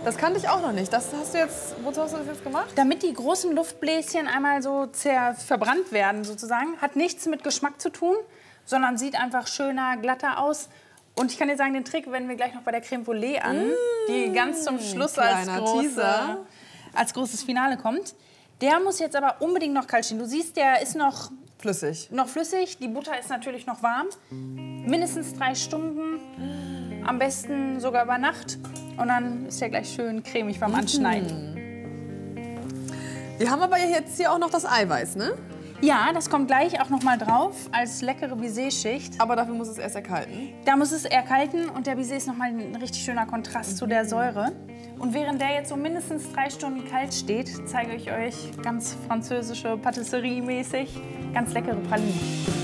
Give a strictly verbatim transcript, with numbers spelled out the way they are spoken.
Das kannte ich auch noch nicht. Das hast du jetzt, wozu hast du das jetzt gemacht? Damit die großen Luftbläschen einmal so zer verbrannt werden sozusagen. Hat nichts mit Geschmack zu tun, sondern sieht einfach schöner, glatter aus. Und ich kann dir sagen, den Trick wenden wir gleich noch bei der Crème Brûlée an, mmh, die ganz zum Schluss als, große, als großes Finale kommt. Der muss jetzt aber unbedingt noch kalt stehen. Du siehst, der ist noch flüssig. Noch flüssig. Die Butter ist natürlich noch warm. Mindestens drei Stunden. Am besten sogar über Nacht. Und dann ist der gleich schön cremig beim Anschneiden. Wir haben aber jetzt hier auch noch das Eiweiß, ne? Ja, das kommt gleich auch noch mal drauf als leckere Baiser-Schicht. Aber dafür muss es erst erkalten? Da muss es erkalten und der Baiser ist noch mal ein richtig schöner Kontrast mhm. zu der Säure. Und während der jetzt so mindestens drei Stunden kalt steht, zeige ich euch ganz französische Patisserie-mäßig ganz leckere Pralinen.